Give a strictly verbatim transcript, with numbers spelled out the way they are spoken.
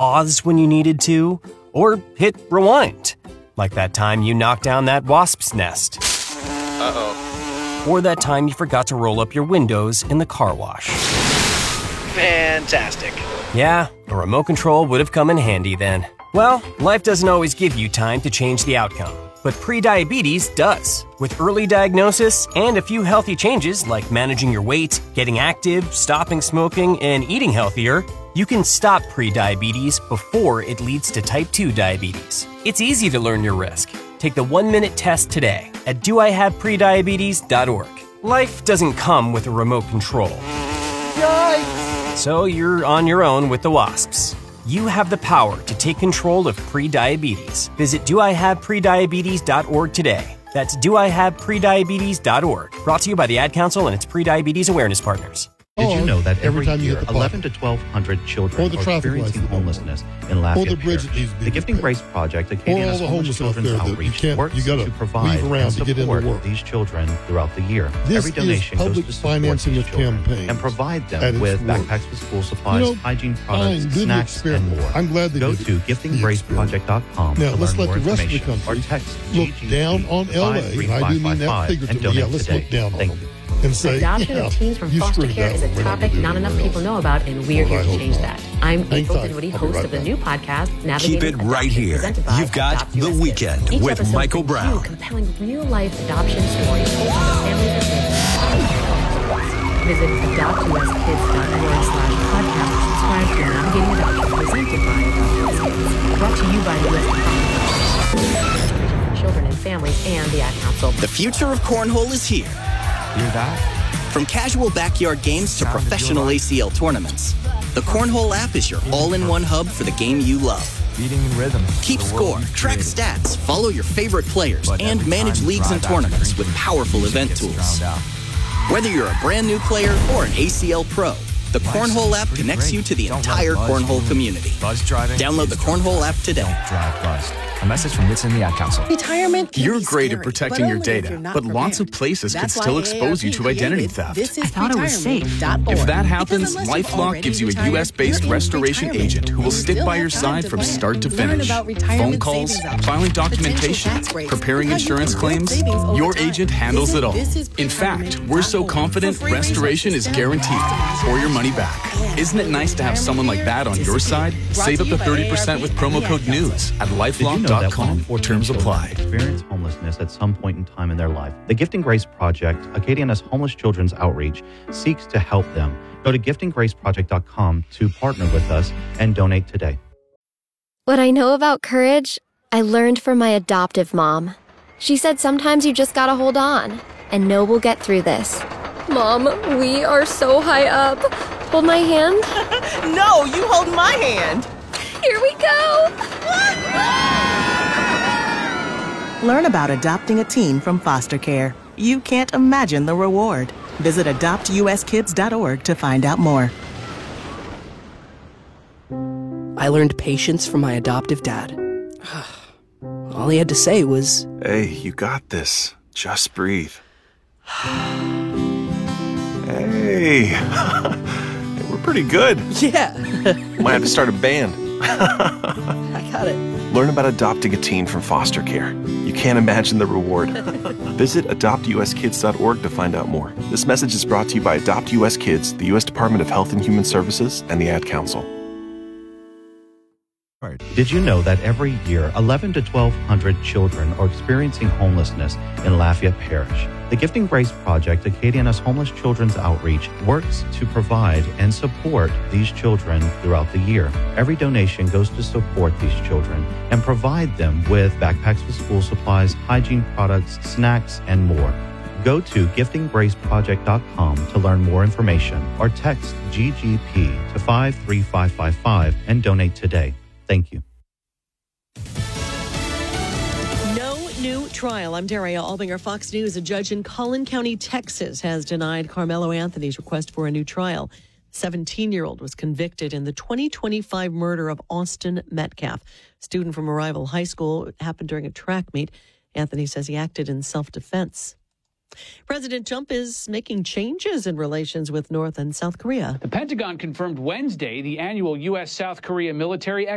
pause when you needed to, or hit rewind, like that time you knocked down that wasp's nest. Uh-oh. Or that time you forgot to roll up your windows in the car wash. Fantastic. Yeah, a remote control would have come in handy then. Well, life doesn't always give you time to change the outcome, but prediabetes does. With early diagnosis and a few healthy changes like managing your weight, getting active, stopping smoking, and eating healthier, you can stop prediabetes before it leads to type two diabetes. It's easy to learn your risk. Take the one-minute test today at do I have prediabetes dot org. Life doesn't come with a remote control. Yikes! So you're on your own with the wasps. You have the power to take control of prediabetes. Visit do I have prediabetes dot org today. That's do I have prediabetes dot org. Brought to you by the Ad Council and its Prediabetes Awareness Partners. Did you know that every, every year, eleven to twelve hundred children are experiencing homelessness in Lafayette or the bridge Parish? that The Gifting Grace Project, Acadiana's the homeless homeless children's out there that outreach, you can't- works you gotta to provide leave around and to get into support work. these children throughout the year. This every donation is goes public to support financing these of children campaigns and provide at them its with work. backpacks with school supplies, You know, hygiene fine, products, do the snacks, and experiment. more. I'm glad they Go did to it. gifting The grace experiment. project dot com Now, to let's learn let more the rest of the information country or text look G G P down on L A, and I do mean that and figuratively. Yeah, donate let's today. look down on Thank them you. and say, Adoption yeah, of teens from you foster screwed care that is a one. We're not topic gonna not do enough it. people know about, and we're Well, here I to hope change not. that. I'm Hang April tight. Dinwiddie, I'll be host right of the back. new podcast, Keep Navigating it right Adoption, here. presented by You've got Adopt The U S Kids. Weekend Each with episode Michael brings Brown. you compelling real-life adoption stories told by the families and families. Visit adopt u s kids dot org slash podcast to subscribe to Navigating Adoption, presented by Adopt U S Kids. Brought to you by the U S Department of Children and Families and the Ad Council. The future of cornhole is here. Hear that? From casual backyard games to professional A C L tournaments, the Cornhole app is your all-in-one hub for the game you love. Beating in rhythm. Keep score, track stats, follow your favorite players, and manage leagues and tournaments with powerful event tools. Whether you're a brand new player or an A C L pro, the Cornhole app connects you to the entire Cornhole community. Buzz driving. Download the Cornhole app today. Don't drive buzzed. A message from Wits in the Ad Council. Retirement can You're be great scary, at protecting but your only if data, you're not but lots of prepared. places could That's still why expose you A A R P to identity created theft. This is I thought it was safe. retirement dot org. If that Because happens, unless you've LifeLock already gives you a retired, U S-based you're in restoration retirement. agent who will You stick still by have your time side to from plan, start to learn finish. about retirement Phone calls, savings options, filing potential documentation, tax breaks, preparing and how you insurance can build claims, savings over your time. agent handles Visit it all. this is In fact, retirement we're so dot org. confident For free restoration is resources, guaranteed download or your money back. Isn't it nice to have someone like that on your side? Save up to thirty percent with promo code NEWS at Did you lifelock know dot that com one in or terms children apply. experience homelessness at some point in time in their life? The Gifting Grace Project, Acadiana's homeless children's outreach, seeks to help them. Go to gifting grace project dot com to partner with us and donate today. What I know about courage, I learned from my adoptive mom. She said sometimes you just gotta hold on and know we'll get through this. Mom, we are so high up. Hold my hand. No, you hold my hand. Here we go. Learn about adopting a teen from foster care. You can't imagine the reward. Visit adopt u s kids dot org to find out more. I learned patience from my adoptive dad. All he had to say was, "Hey, you got this. Just breathe." Hey, we're pretty good. Yeah. Might have to start a band. I got it. Learn about adopting a teen from foster care. You can't imagine the reward. Visit adopt u s kids dot org to find out more. This message is brought to you by Adopt U S Kids, the U S Department of Health and Human Services, and the Ad Council. Did you know that every year, eleven to twelve hundred children are experiencing homelessness in Lafayette Parish? The Gifting Grace Project, Acadiana's homeless children's outreach, works to provide and support these children throughout the year. Every donation goes to support these children and provide them with backpacks with school supplies, hygiene products, snacks, and more. Go to gifting grace project dot com to learn more information or text G G P to five three five five five and donate today. Thank you. No new trial. I'm Daria Albinger, Fox News. A judge in Collin County, Texas, has denied Carmelo Anthony's request for a new trial. seventeen-year-old was convicted in the twenty twenty-five murder of Austin Metcalf, student from a rival high school. It happened during a track meet. Anthony says he acted in self-defense. President Trump is making changes in relations with North and South Korea. The Pentagon confirmed Wednesday the annual U S South Korea military